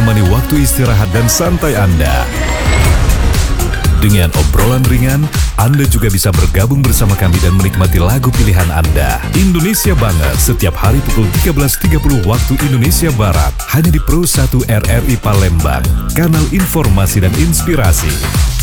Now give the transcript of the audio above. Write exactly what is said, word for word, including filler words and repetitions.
menemani waktu istirahat dan santai Anda. Dengan obrolan ringan, Anda juga bisa bergabung bersama kami dan menikmati lagu pilihan Anda. Indonesia Banget setiap hari pukul tiga belas tiga puluh waktu Indonesia Barat. Hanya di Pro satu R R I Palembang, kanal informasi dan inspirasi.